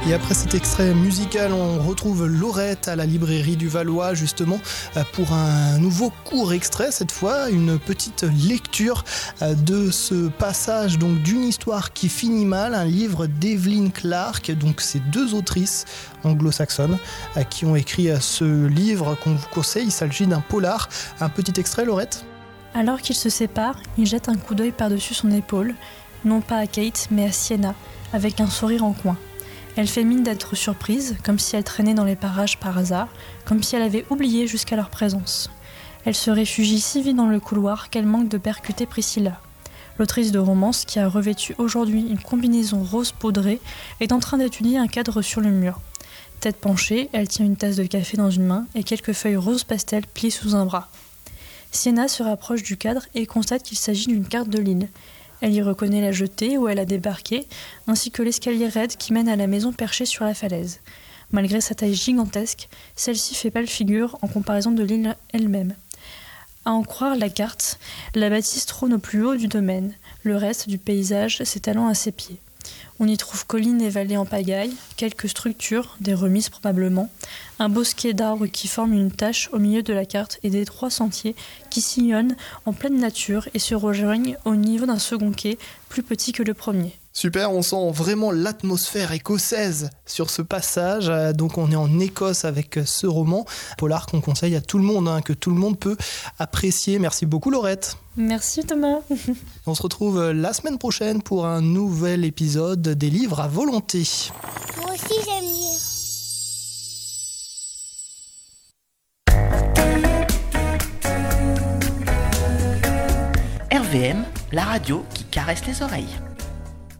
Et après cet extrait musical, on retrouve Laurette à la librairie du Valois justement pour un nouveau court extrait, cette fois une petite lecture de ce passage donc d'une histoire qui finit mal, un livre d'Evelyn Clark, donc ces deux autrices anglo-saxonnes qui ont écrit ce livre qu'on vous conseille. Il s'agit d'un polar. Un petit extrait, Laurette ? Alors qu'ils se séparent, il jette un coup d'œil par-dessus son épaule, non pas à Kate mais à Sienna, avec un sourire en coin. Elle fait mine d'être surprise, comme si elle traînait dans les parages par hasard, comme si elle avait oublié jusqu'à leur présence. Elle se réfugie si vite dans le couloir qu'elle manque de percuter Priscilla. L'autrice de romance, qui a revêtu aujourd'hui une combinaison rose poudrée, est en train d'étudier un cadre sur le mur. Tête penchée, elle tient une tasse de café dans une main et quelques feuilles rose pastel pliées sous un bras. Sienna se rapproche du cadre et constate qu'il s'agit d'une carte de l'île. Elle y reconnaît la jetée où elle a débarqué, ainsi que l'escalier raide qui mène à la maison perchée sur la falaise. Malgré sa taille gigantesque, celle-ci fait pâle figure en comparaison de l'île elle-même. À en croire la carte, la bâtisse trône au plus haut du domaine, le reste du paysage s'étalant à ses pieds. On y trouve collines et vallées en pagaille, quelques structures, des remises probablement, un bosquet d'arbres qui forme une tache au milieu de la carte et des trois sentiers qui sillonnent en pleine nature et se rejoignent au niveau d'un second quai plus petit que le premier. Super, on sent vraiment l'atmosphère écossaise sur ce passage. Donc on est en Écosse avec ce roman polar qu'on conseille à tout le monde, que tout le monde peut apprécier. Merci beaucoup Laurette. Merci Thomas. On se retrouve la semaine prochaine pour un nouvel épisode des livres à volonté. Moi aussi j'aime lire. RVM, la radio qui caresse les oreilles.